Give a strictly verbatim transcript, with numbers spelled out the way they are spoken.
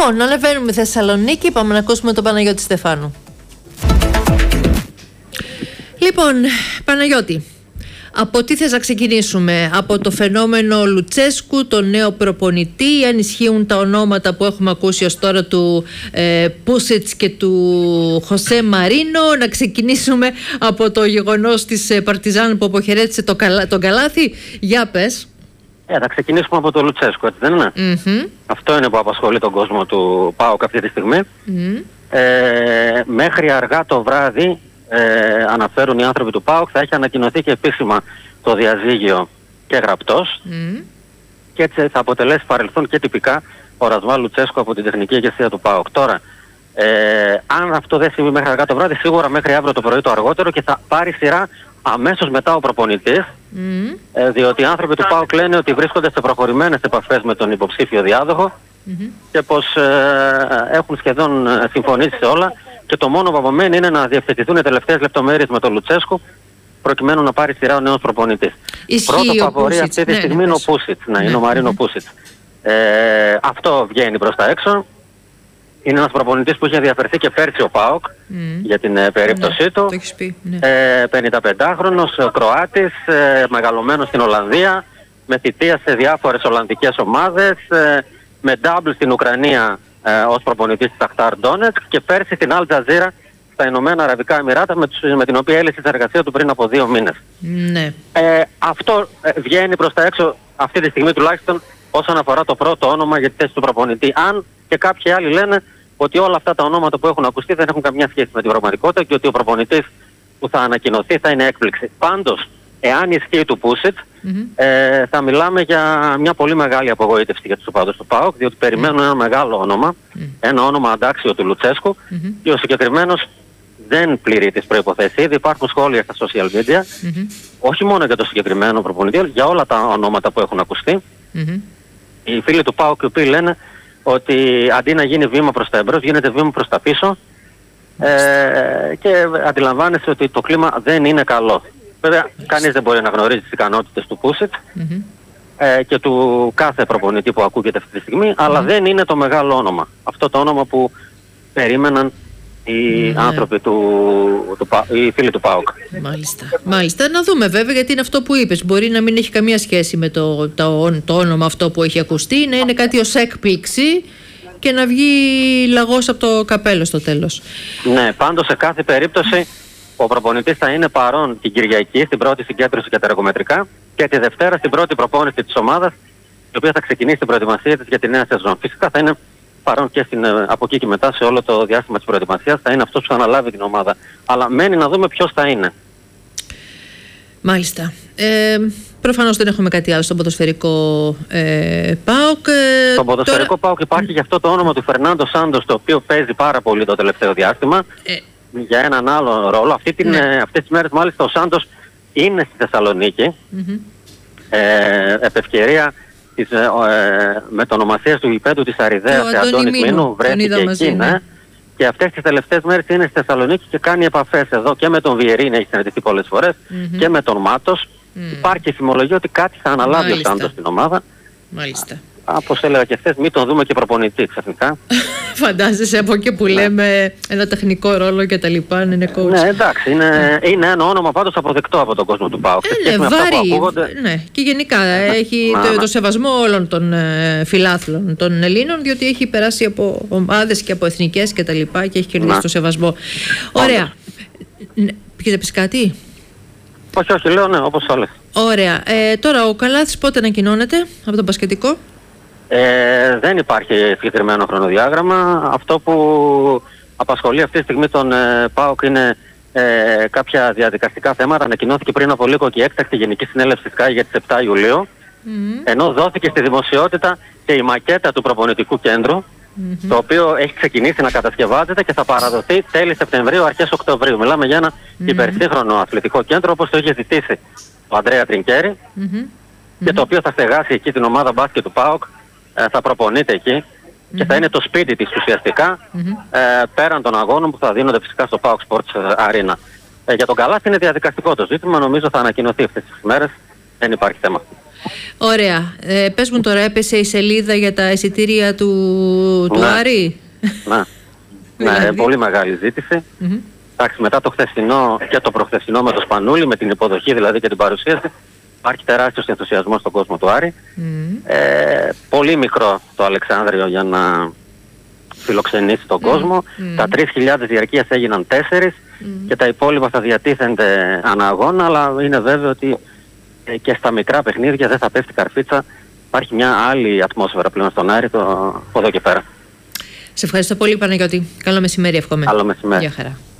Λοιπόν, ανεβαίνουμε Θεσσαλονίκη, πάμε να ακούσουμε τον Παναγιώτη Στεφάνου. Λοιπόν, Παναγιώτη, από τι θες να ξεκινήσουμε? Από το φαινόμενο Λουτσέσκου, τον νέο προπονητή, αν ισχύουν τα ονόματα που έχουμε ακούσει ως τώρα του ε, Πούσιτς και του Χωσέ Μαρίνο? Να ξεκινήσουμε από το γεγονός της ε, Παρτιζάν που αποχαιρέτησε το καλα, τον Καλάθι. Για πες. Ε, θα ξεκινήσουμε από το Λουτσέσκου, έτσι δεν είναι? Mm-hmm. Αυτό είναι που απασχολεί τον κόσμο του ΠΑΟΚ αυτή τη στιγμή. Mm-hmm. Ε, μέχρι αργά το βράδυ, ε, αναφέρουν οι άνθρωποι του ΠΑΟΚ, θα έχει ανακοινωθεί και επίσημα το διαζύγιο και γραπτός. Mm-hmm. Και έτσι θα αποτελέσει παρελθόν και τυπικά ο Ρασβάλ Λουτσέσκου από την τεχνική ηγεσία του ΠΑΟΚ. Τώρα, ε, αν αυτό δεν συμβεί μέχρι αργά το βράδυ, σίγουρα μέχρι αύριο το πρωί το αργότερο, και θα πάρει σειρά αμέσως μετά ο προπονητής. Mm. Ε, διότι οι άνθρωποι του ΠΑΟΚ λένε ότι βρίσκονται σε προχωρημένες επαφές με τον υποψήφιο διάδοχο mm-hmm. και πως ε, έχουν σχεδόν συμφωνήσει σε όλα, και το μόνο που απομένει είναι να διευθετηθούν οι τελευταίες λεπτομέρειες με τον Λουτσέσκου προκειμένου να πάρει σειρά ο νέος προπονητής. Πρώτο φαβορί αυτή τη στιγμή ναι, είναι ο Πούσιτς, ναι, ναι, είναι ο Μαρίνο mm-hmm. Πούσιτς. Ε, αυτό βγαίνει προς τα έξω. Είναι ένας προπονητής που είχε διαφερθεί και πέρσι ο ΠΑΟΚ mm. για την ε, περίπτωσή ναι, του. Το έχεις πει, ναι. ε, πενηνταπεντάχρονος, Κροάτης, ε, μεγαλωμένος στην Ολλανδία, με θητεία σε διάφορες Ολλανδικές ομάδες, ε, με double στην Ουκρανία ε, ως προπονητής της Σαχτάρ Ντόνετσκ, και πέρσι στην Αλ Τζαζίρα στα Ηνωμένα Αραβικά Εμιράτα, με, τους, με την οποία έλυσε τη συνεργασία του πριν από δύο μήνες. Ναι. Ε, αυτό ε, βγαίνει προς τα έξω αυτή τη στιγμή τουλάχιστον όσον αφορά το πρώτο όνομα για τη θέση του προπονητή. Αν και κάποιοι άλλοι λένε ότι όλα αυτά τα ονόματα που έχουν ακουστεί δεν έχουν καμιά σχέση με την πραγματικότητα και ότι ο προπονητής που θα ανακοινωθεί θα είναι έκπληξη. Πάντως, εάν ισχύει του Πούσιτς, mm-hmm. ε, θα μιλάμε για μια πολύ μεγάλη απογοήτευση για τους οπαδούς του ΠΑΟΚ, διότι περιμένουν mm-hmm. ένα μεγάλο όνομα, mm-hmm. ένα όνομα αντάξιο του Λουτσέσκου, mm-hmm. και ο συγκεκριμένος δεν πληρεί τις προϋποθέσεις. Ήδη υπάρχουν σχόλια στα social media, mm-hmm. όχι μόνο για το συγκεκριμένο προπονητή, για όλα τα ονόματα που έχουν ακουστεί. Mm-hmm. Οι φίλοι του ΠΑΟΚ οι οποίοι λένε ότι αντί να γίνει βήμα προς τα εμπρός, γίνεται βήμα προς τα πίσω, ε, και αντιλαμβάνεσαι ότι το κλίμα δεν είναι καλό. Βέβαια, κανείς δεν μπορεί να γνωρίζει τις ικανότητες του Πούσιτ mm-hmm. ε, και του κάθε προπονητή που ακούγεται αυτή τη στιγμή, mm-hmm. αλλά δεν είναι το μεγάλο όνομα. Αυτό το όνομα που περίμεναν οι mm-hmm. άνθρωποι του, του, του, οι φίλοι του ΠΑΟΚ. Μάλιστα. Μάλιστα. Να δούμε βέβαια, γιατί είναι αυτό που είπες. Μπορεί να μην έχει καμία σχέση με το, το, το όνομα αυτό που έχει ακουστεί, να είναι κάτι ως έκπληξη και να βγει λαγός από το καπέλο στο τέλος. Ναι, πάντως σε κάθε περίπτωση ο προπονητής θα είναι παρόν την Κυριακή στην πρώτη συγκέντρωση για τα εργομετρικά και τη Δευτέρα στην πρώτη προπόνηση της ομάδας, η οποία θα ξεκινήσει την προετοιμασία της για τη νέα σεζόν. Φυσικά θα είναι παρόν και στην, από εκεί και μετά σε όλο το διάστημα της προετοιμασίας, θα είναι αυτός που θα αναλάβει την ομάδα. Αλλά μένει να δούμε ποιος θα είναι. Μάλιστα. Ε, προφανώς δεν έχουμε κάτι άλλο στον ποδοσφαιρικό ε, ΠΑΟΚ. Στον ποδοσφαιρικό τώρα... ΠΑΟΚ υπάρχει και αυτό το όνομα του Φερνάντο Σάντος, το οποίο παίζει πάρα πολύ το τελευταίο διάστημα ε... για έναν άλλο ρόλο. Αυτή την, ναι. ε, αυτές τις μέρες μάλιστα ο Σάντος είναι στη Θεσσαλονίκη, mm-hmm. ε, επ' ευκαιρία της ε, ε, μετονομασίας του γηπέδου της Αριδαίας σε Αντώνη Μήνου, βρέθηκε εκεί, ναι. Και αυτές τις τελευταίες μέρες είναι στη Θεσσαλονίκη και κάνει επαφές εδώ και με τον Βιερίνη, έχει συναντηθεί πολλές φορές, mm-hmm. και με τον Μάτος. Mm. Υπάρχει φημολογία ότι κάτι θα αναλάβει Μάλιστα. ο Σάντος στην ομάδα. Μάλιστα. Όπως έλεγα και χθες, μην τον δούμε και προπονητή ξαφνικά. Φαντάζεσαι από εκεί που ναι. λέμε ένα τεχνικό ρόλο και τα λοιπά, να είναι coach. Ναι, εντάξει, είναι, mm. είναι ένα όνομα πάντως αποδεκτό από τον κόσμο του ΠΑΟΚ. Ε, ναι, βάρη, ναι, και γενικά ναι. έχει ναι, το, ναι. το σεβασμό όλων των ε, φιλάθλων των Ελλήνων, διότι έχει περάσει από ομάδες και από εθνικές και τα λοιπά και έχει κερδίσει ναι. το σεβασμό. Ωραία. Πήγες να πεις κάτι? Όχι, όχι, λέω ναι, όπως όλες. Ωραία. Ε, τώρα ο Καλάθης πότε ανακοινώνεται από τον μπασκετικό? Ε, δεν υπάρχει συγκεκριμένο χρονοδιάγραμμα. Αυτό που απασχολεί αυτή τη στιγμή τον ε, ΠΑΟΚ είναι ε, κάποια διαδικαστικά θέματα. Ανακοινώθηκε πριν από λίγο και η έκτακτη Γενική Συνέλευση της ΚΑΙ για τις επτά Ιουλίου. Mm-hmm. Ενώ δόθηκε στη δημοσιότητα και η μακέτα του προπονητικού κέντρου, mm-hmm. το οποίο έχει ξεκινήσει να κατασκευάζεται και θα παραδοθεί τέλη Σεπτεμβρίου, αρχές Οκτωβρίου. Μιλάμε για ένα mm-hmm. υπερσύγχρονο αθλητικό κέντρο, όπως το είχε ζητήσει ο Αντρέα Τρινκέρι, mm-hmm. και το οποίο θα στεγάσει εκεί την ομάδα μπάσκετ του ΠΑΟΚ, ε, θα προπονείται εκεί mm-hmm. και θα είναι το σπίτι της ουσιαστικά, mm-hmm. ε, πέραν των αγώνων που θα δίνονται φυσικά στο ΠΑΟΚ Sports Arena. Ε, για τον Καλάθι είναι διαδικαστικό το ζήτημα, νομίζω θα ανακοινωθεί αυτές τις μέρες, δεν υπάρχει θέμα. Ωραία. Ε, πες μου τώρα, έπεσε η σελίδα για τα εισιτήρια του, του Ναι. Άρη. Ναι, ναι, πολύ μεγάλη ζήτηση. Mm-hmm. Εντάξει, μετά το χθεσινό και το προχθεσινό με το Σπανούλι, με την υποδοχή δηλαδή και την παρουσίαση, υπάρχει τεράστιος ενθουσιασμός στον κόσμο του Άρη. Mm-hmm. Ε, πολύ μικρό το Αλεξάνδριο για να φιλοξενήσει τον mm-hmm. κόσμο. Mm-hmm. Τα τρεις χιλιάδες διαρκείας έγιναν τέσσερις mm-hmm. και τα υπόλοιπα θα διατίθενται ανά αγώνα, αλλά είναι βέβαιο ότι ε, και στα μικρά παιχνίδια δεν θα πέφτει καρφίτσα. Υπάρχει μια άλλη ατμόσφαιρα πλέον στον Άρη το, από εδώ και πέρα. Σε ευχαριστώ πολύ, Παναγιώτη. Καλό μεσημέρι, εύχομαι. Καλό μεσημέρι. Γεια χαρά.